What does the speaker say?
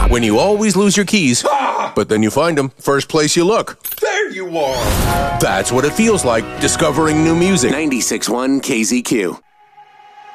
When you always lose your keys, but then you find them first place you look. There you are. That's what it feels like discovering new music. 96.1 KZQ.